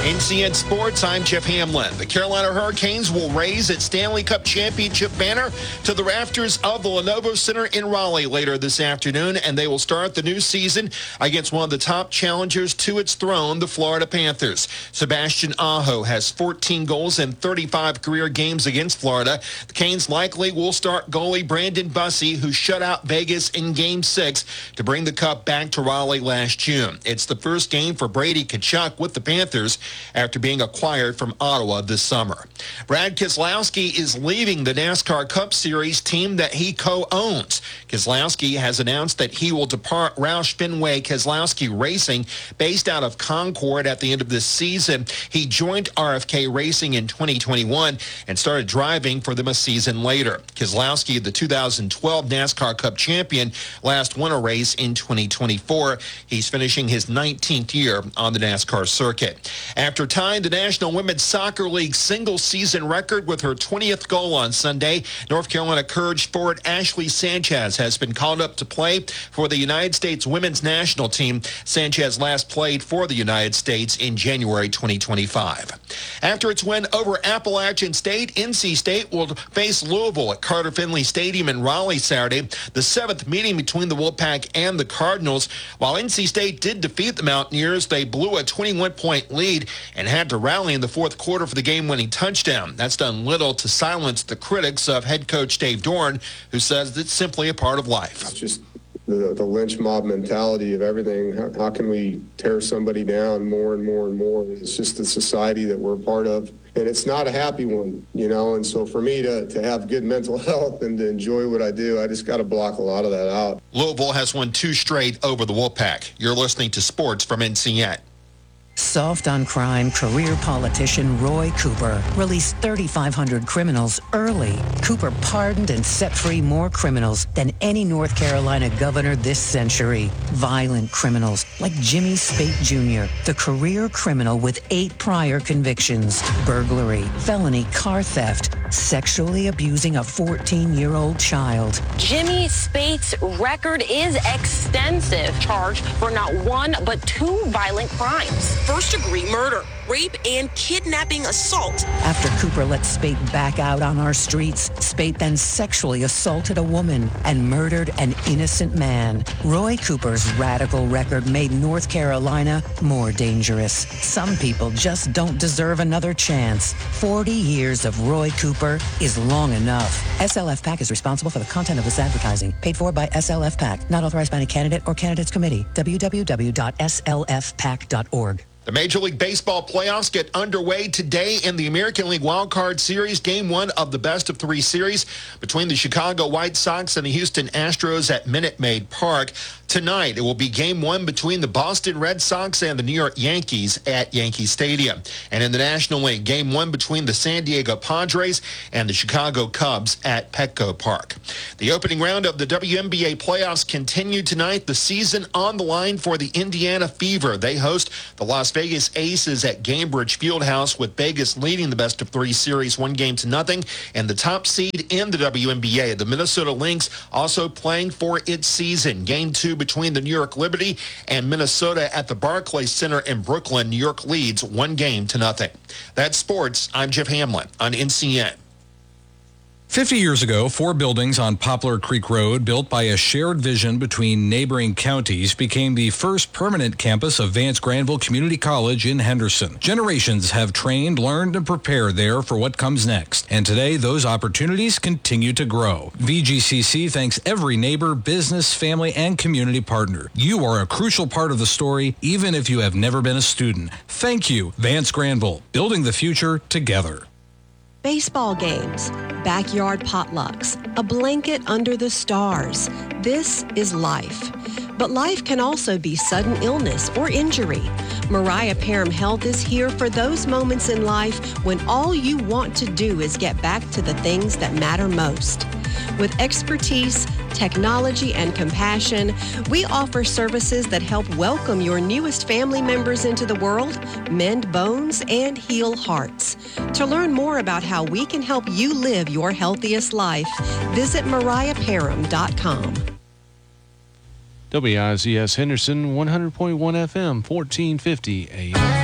NCN Sports, I'm Jeff Hamlin. The Carolina Hurricanes will raise its Stanley Cup championship banner to the rafters of the Lenovo Center in Raleigh later this afternoon, and they will start the new season against one of the top challengers to its throne, the Florida Panthers. Sebastian Aho has 14 goals in 35 career games against Florida. The Canes likely will start goalie Brandon Bussey, who shut out Vegas in Game 6 to bring the cup back to Raleigh last June. It's the first game for Brady Tkachuk with the Panthers after being acquired from Ottawa this summer. Brad Keselowski is leaving the NASCAR Cup Series team that he co-owns. Keselowski has announced that he will depart Roush Fenway Keselowski Racing, based out of Concord, at the end of this season. He joined RFK Racing in 2021 and started driving for them a season later. Keselowski, the 2012 NASCAR Cup champion, last won a race in 2024. He's finishing his 19th year on the NASCAR circuit. After tying the National Women's Soccer League single-season record with her 20th goal on Sunday, North Carolina Courage forward Ashley Sanchez has been called up to play for the United States women's national team. Sanchez last played for the United States in January 2025. After its win over Appalachian State, NC State will face Louisville at Carter Finley Stadium in Raleigh Saturday, the seventh meeting between the Wolfpack and the Cardinals. While NC State did defeat the Mountaineers, they blew a 21-point lead and had to rally in the fourth quarter for the game-winning touchdown. That's done little to silence the critics of head coach Dave Dorn, who says it's simply a part of life. It's just the lynch mob mentality of everything. How can we tear somebody down more and more and more? It's just the society that we're a part of. And it's not a happy one, and so for me to have good mental health and to enjoy what I do, I just got to block a lot of that out. Louisville has won 2 straight over the Wolfpack. You're listening to Sports from NCN. Soft on crime, career politician Roy Cooper released 3,500 criminals early. Cooper pardoned and set free more criminals than any North Carolina governor this century. Violent criminals like Jimmy Spate Jr., the career criminal with 8 prior convictions: burglary, felony car theft, sexually abusing a 14-year-old child. Jimmy Spate's record is extensive, charged for not 1 but 2 violent crimes: first-degree murder, rape, and kidnapping assault. After Cooper let Spate back out on our streets, Spate then sexually assaulted a woman and murdered an innocent man. Roy Cooper's radical record made North Carolina more dangerous. Some people just don't deserve another chance. 40 years of Roy Cooper is long enough. SLF PAC is responsible for the content of this advertising. Paid for by SLF PAC. Not authorized by any candidate or candidates committee. www.slfpac.org. The Major League Baseball playoffs get underway today in the American League Wild Card Series, Game 1 of the best-of-3 series between the Chicago White Sox and the Houston Astros at Minute Maid Park. Tonight, it will be Game 1 between the Boston Red Sox and the New York Yankees at Yankee Stadium. And in the National League, Game 1 between the San Diego Padres and the Chicago Cubs at Petco Park. The opening round of the WNBA playoffs continue tonight. The season on the line for the Indiana Fever. They host the Las Vegas Aces at Gainbridge Fieldhouse, with Vegas leading the best-of-3 series 1-0. And the top seed in the WNBA, the Minnesota Lynx, also playing for its season. Game 2 between the New York Liberty and Minnesota at the Barclays Center in Brooklyn. New York leads 1-0. That's sports. I'm Jeff Hamlin on NCN. 50 years ago, 4 buildings on Poplar Creek Road, built by a shared vision between neighboring counties, became the first permanent campus of Vance Granville Community College in Henderson. Generations have trained, learned, and prepared there for what comes next. And today, those opportunities continue to grow. VGCC thanks every neighbor, business, family, and community partner. You are a crucial part of the story, even if you have never been a student. Thank you, Vance Granville, building the future together. Baseball games, backyard potlucks, a blanket under the stars. This is life. But life can also be sudden illness or injury. Mariah Parham Health is here for those moments in life when all you want to do is get back to the things that matter most. With expertise, technology, and compassion, we offer services that help welcome your newest family members into the world, mend bones, and heal hearts. To learn more about how we can help you live your healthiest life, visit mariahparham.com. WIZS Henderson, 100.1 FM, 1450 AM.